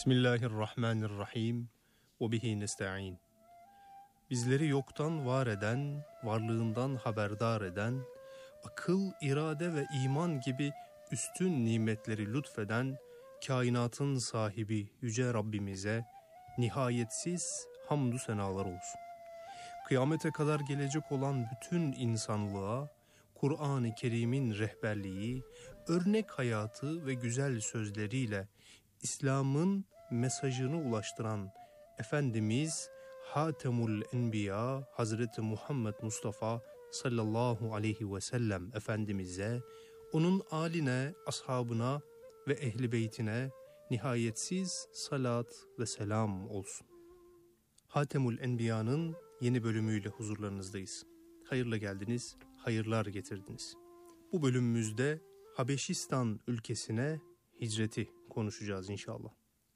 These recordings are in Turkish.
Bismillahirrahmanirrahim. Ve bihi nesta'in. Bizleri yoktan var eden, varlığından haberdar eden, akıl, irade ve iman gibi üstün nimetleri lütfeden, kainatın sahibi Yüce Rabbimize nihayetsiz hamdü senalar olsun. Kıyamete kadar gelecek olan bütün insanlığa, Kur'an-ı Kerim'in rehberliği, örnek hayatı ve güzel sözleriyle İslam'ın mesajını ulaştıran Efendimiz Hatemul Enbiya Hazreti Muhammed Mustafa sallallahu aleyhi ve sellem Efendimiz'e, onun âline, ashabına ve ehli beytine nihayetsiz salat ve selam olsun. Hatemul Enbiya'nın yeni bölümüyle huzurlarınızdayız. Hayırla geldiniz, hayırlar getirdiniz. Bu bölümümüzde Habeşistan ülkesine hicreti konuşacağız inşallah.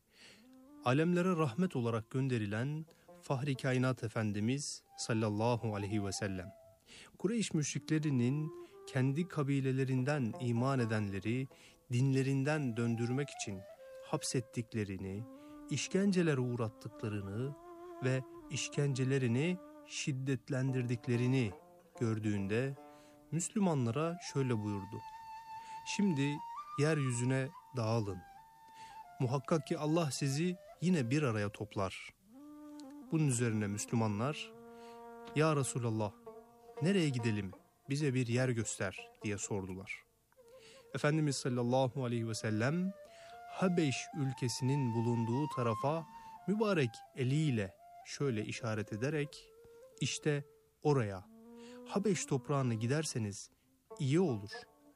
Alemlere rahmet olarak gönderilen Fahri Kainat Efendimiz sallallahu aleyhi ve sellem, Kureyş müşriklerinin kendi kabilelerinden iman edenleri dinlerinden döndürmek için hapsettiklerini, işkencelere uğrattıklarını ve işkencelerini şiddetlendirdiklerini gördüğünde Müslümanlara şöyle buyurdu: "Şimdi yeryüzüne dağılın. Muhakkak ki Allah sizi yine bir araya toplar." Bunun üzerine Müslümanlar, "Ya Resulallah, nereye gidelim? Bize bir yer göster," diye sordular. Efendimiz sallallahu aleyhi ve sellem Habeş ülkesinin bulunduğu tarafa mübarek eliyle şöyle işaret ederek, "İşte oraya, Habeş toprağına giderseniz iyi olur.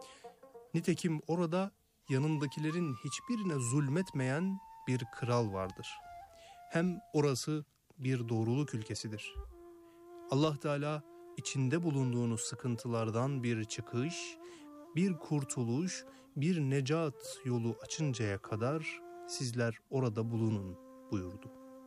Nitekim orada yanındakilerin hiçbirine zulmetmeyen bir kral vardır. Hem orası bir doğruluk ülkesidir. Allah Teala içinde bulunduğunuz sıkıntılardan bir çıkış, bir kurtuluş, bir necat yolu açıncaya kadar sizler orada bulunun," buyurdu.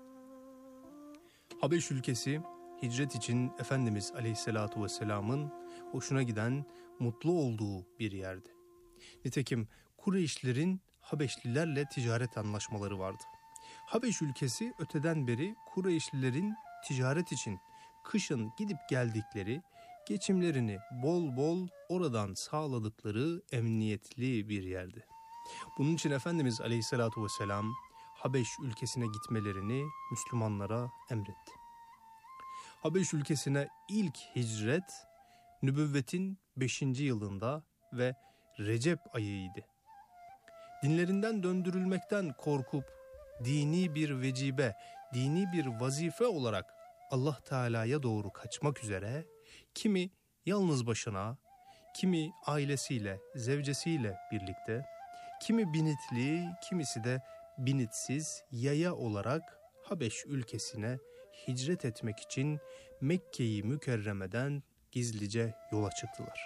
Habeş ülkesi hicret için Efendimiz Aleyhisselatü Vesselam'ın hoşuna giden, mutlu olduğu bir yerdi. Nitekim Kureyşlerin Habeşlilerle ticaret anlaşmaları vardı. Habeş ülkesi öteden beri Kureyşlilerin ticaret için kışın gidip geldikleri, geçimlerini bol bol oradan sağladıkları emniyetli bir yerdi. Bunun için Efendimiz Aleyhisselatü Vesselam Habeş ülkesine gitmelerini Müslümanlara emretti. Habeş ülkesine ilk hicret nübüvvetin 5. yılında ve Recep ayıydı. Dinlerinden döndürülmekten korkup dini bir vecibe, dini bir vazife olarak Allah Teala'ya doğru kaçmak üzere kimi yalnız başına, kimi ailesiyle, zevcesiyle birlikte, kimi binitli, kimisi de binitsiz yaya olarak Habeş ülkesine hicret etmek için Mekke-i Mükerreme'den gizlice yola çıktılar.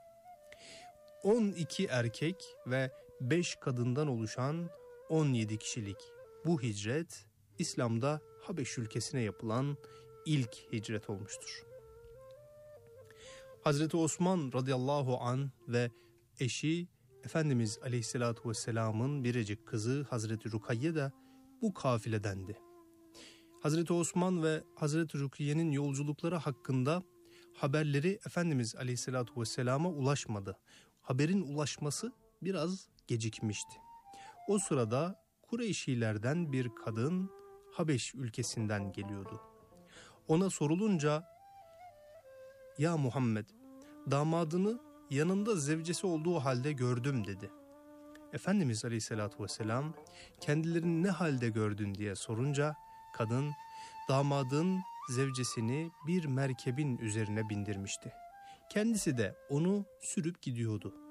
12 erkek ve 5 kadından oluşan 17 kişilik bu hicret İslam'da Habeş ülkesine yapılan ilk hicret olmuştur. Hazreti Osman radıyallahu anh ve eşi Efendimiz Aleyhisselatü Vesselam'ın biricik kızı Hazreti Rukayye de bu kafiledendi. Hazreti Osman ve Hazreti Rukiye'nin yolculukları hakkında haberleri Efendimiz Aleyhisselatü Vesselam'a ulaşmadı. Haberin ulaşması biraz gecikmişti. O sırada Kureyşilerden bir kadın Habeş ülkesinden geliyordu. Ona sorulunca, "Ya Muhammed, damadını yanında zevcesi olduğu halde gördüm," dedi. Efendimiz Aleyhisselatü Vesselam kendilerini ne halde gördün diye sorunca kadın, damadın zevcesini bir merkebin üzerine bindirmişti. Kendisi de onu sürüp gidiyordu.